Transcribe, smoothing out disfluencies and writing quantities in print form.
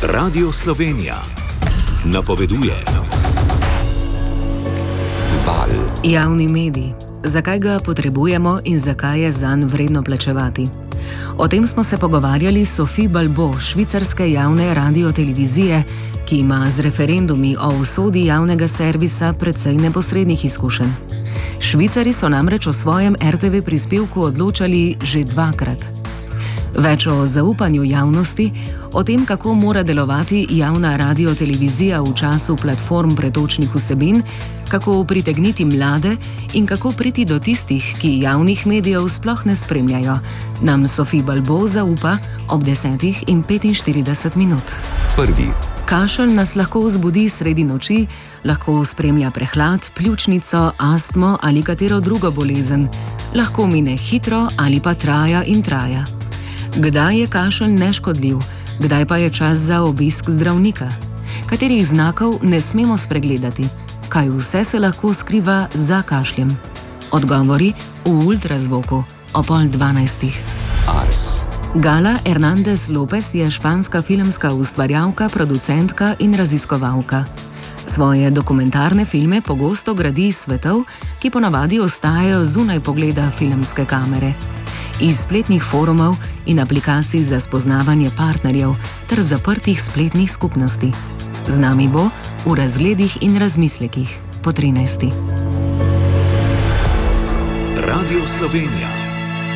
Radio Slovenija napoveduje. Val. Javni medij. Zakaj ga potrebujemo in zakaj je zanj vredno plačevati? O tem smo se pogovarjali s Sophie Balbo, švicarske javne radiotelevizije, ki ima z referendumi o usodi javnega servisa precej neposrednih izkušenj. Švicari so namreč o svojem RTV prispevku odločali že dvakrat. Več o zaupanju javnosti, o tem, kako mora delovati javna radiotelevizija v času platform pretočnih vsebin, kako pritegniti mlade in kako priti do tistih, ki javnih medijev sploh ne spremljajo, nam Sophie Balbo zaupa ob 10:45. Prvi. Kašelj nas lahko vzbudi sredi noči, lahko spremlja prehlad, pljučnico, astmo ali katero drugo bolezen, lahko mine hitro ali pa traja in traja. Kdaj je kašelj neškodljiv, kdaj pa je čas za obisk zdravnika? Katerih znakov ne smemo spregledati? Kaj vse se lahko skriva za kašljem? Odgovori v ultrazvoku o 11:30. Ars. Gala Hernández López je španska filmska ustvarjalka, producentka in raziskovalka. Svoje dokumentarne filme pogosto gradi iz svetov, ki ponavadi ostajajo zunaj pogleda filmske kamere. Iz spletnih forumov in aplikacij za spoznavanje partnerjev ter zaprtih spletnih skupnosti. Z nami bo v razgledih in razmislekih po 13. Radio Slovenija.